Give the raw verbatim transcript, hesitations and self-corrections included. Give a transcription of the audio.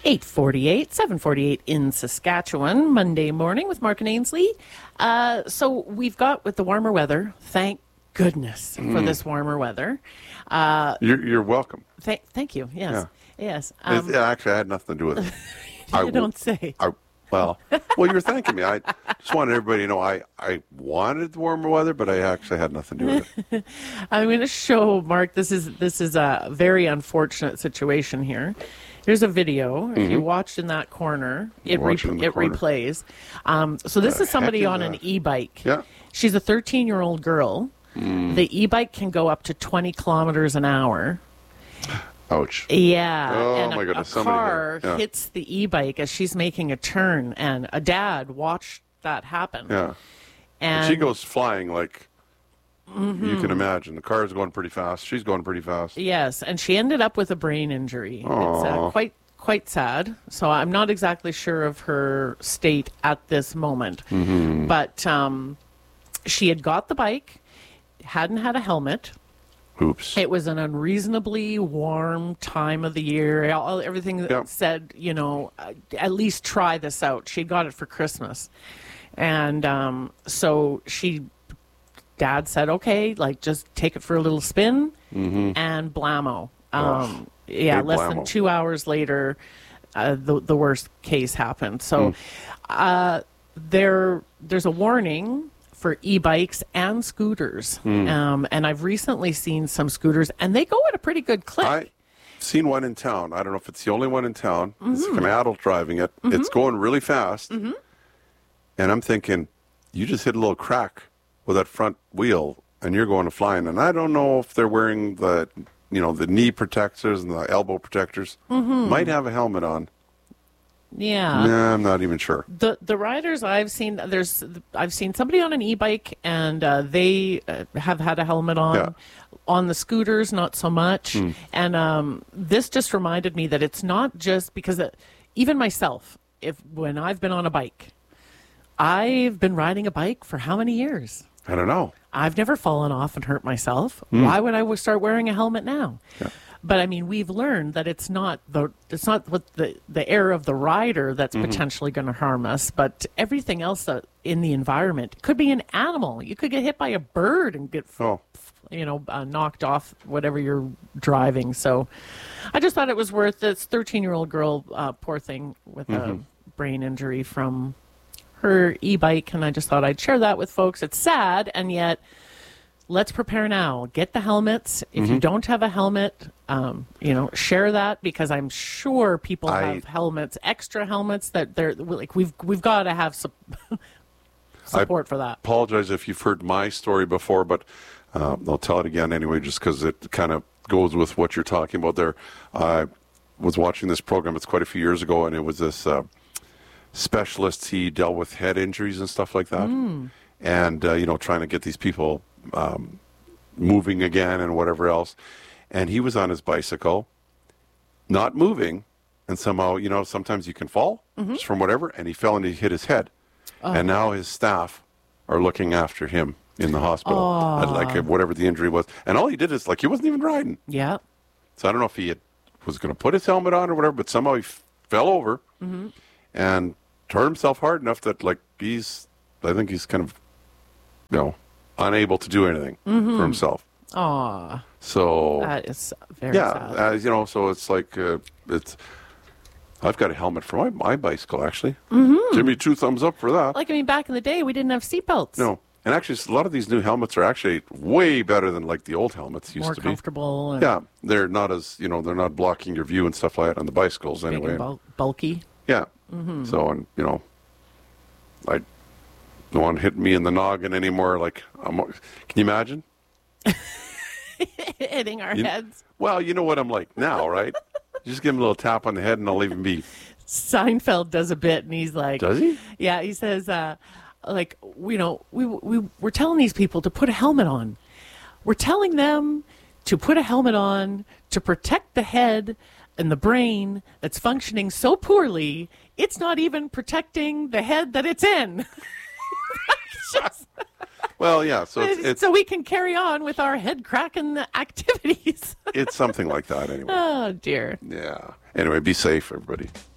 eight forty-eight, seven forty-eight in Saskatchewan, Monday morning with Mark and Ainsley. Uh, so we've got, with the warmer weather, thank goodness mm. for this warmer weather. Uh, you're, you're welcome. Th- thank you, yes. Yeah. Yes. Um, it, actually, I had nothing to do with it. you I, don't say. I, well, well, you're thanking me. I just wanted everybody to know I, I wanted the warmer weather, but I actually had nothing to do with it. I'm going to show, Mark, this is this is a very unfortunate situation here. Here's a video. If mm-hmm. you watched in that corner, it re- it corner. replays. Um, so this the is somebody on an e-bike. Yeah. She's a thirteen-year-old girl. Mm. The e-bike can go up to twenty kilometers an hour. Ouch. Yeah. Oh, and my goodness. A Somebody car yeah. hits the e-bike as she's making a turn, and a dad watched that happen. Yeah. And, and she goes flying like mm-hmm. you can imagine. The car's going pretty fast. She's going pretty fast. Yes, and she ended up with a brain injury. Aww. It's uh, quite quite sad. So I'm not exactly sure of her state at this moment. Mm-hmm. But um, she had got the bike, hadn't had a helmet. Oops. It was an unreasonably warm time of the year. All, everything that yep. said, you know, uh, at least try this out. She got it for Christmas. And um, so she, Dad said, okay, like just take it for a little spin mm-hmm. and blammo. Um, oh, yeah, less blammo. than two hours later, uh, the, the worst case happened. So mm. uh, there, there's a warning for e-bikes and scooters. Mm. Um, and I've recently seen some scooters, and they go at a pretty good clip. I've seen one in town. I don't know if it's the only one in town. Mm-hmm. It's an adult driving it. Mm-hmm. It's going really fast. Mm-hmm. And I'm thinking, you just hit a little crack with that front wheel, and you're going to flying. And I don't know if they're wearing the, you know, the knee protectors and the elbow protectors. Mm-hmm. Might have a helmet on. Yeah. Nah, I'm not even sure. The the riders I've seen, there's I've seen somebody on an e-bike, and uh, they uh, have had a helmet on. Yeah. On the scooters, not so much. Mm. And um, this just reminded me that it's not just because it, even myself, if when I've been on a bike, I've been riding a bike for how many years? I don't know. I've never fallen off and hurt myself. Mm. Why would I start wearing a helmet now? Yeah. But I mean, we've learned that it's not the it's not what the the air of the rider that's mm-hmm. potentially going to harm us, but everything else that in the environment. It could be an animal. You could get hit by a bird and get oh. you know uh, knocked off whatever you're driving. So, I just thought it was worth this thirteen-year-old girl, uh, poor thing, with mm-hmm. a brain injury from her e-bike, and I just thought I'd share that with folks. It's sad, and yet. Let's prepare now. Get the helmets. If mm-hmm. you don't have a helmet, um, you know, share that because I'm sure people I, have helmets, extra helmets that they're like we've we've got to have some support I for that. Apologize if you've heard my story before, but uh, I'll tell it again anyway, just because it kind of goes with what you're talking about there. I was watching this program. It's quite a few years ago, and it was this uh, specialist. He dealt with head injuries and stuff like that, mm. and uh, you know, trying to get these people. Um, moving again and whatever else. And he was on his bicycle, not moving, and somehow, you know, sometimes you can fall mm-hmm. just from whatever, and he fell and he hit his head. Oh. And now his staff are looking after him in the hospital, oh. at like whatever the injury was. And all he did is, like, he wasn't even riding. Yeah. So I don't know if he had, was going to put his helmet on or whatever, but somehow he f- fell over mm-hmm. and hurt himself hard enough that, like, he's, I think he's kind of, you know, unable to do anything mm-hmm. for himself. Aw. So that is very yeah, sad. uh, you know, so it's like uh, it's. I've got a helmet for my, my bicycle actually. Mm-hmm. Give me two thumbs up for that. Like I mean, back in the day, we didn't have seatbelts. No, and actually, a lot of these new helmets are actually way better than like the old helmets used More to be. More comfortable. And yeah, they're not as you know they're not blocking your view and stuff like that on the bicycles big anyway. And bul- bulky. Yeah. Mm-hmm. So and you know, I. No one hit me in the noggin anymore. Like, I'm, can you imagine? Hitting our you, heads. Well, you know what I'm like now, right? Just give him a little tap on the head and I'll even be. Seinfeld does a bit and he's like. Does he? Yeah, he says, uh, like, you know, we, we, we're telling these people to put a helmet on. We're telling them to put a helmet on to protect the head and the brain that's functioning so poorly, it's not even protecting the head that it's in. Just, well, yeah, so it's, it's so we can carry on with our head cracking activities. It's something like that anyway. Oh, dear. Yeah. Anyway, be safe, everybody.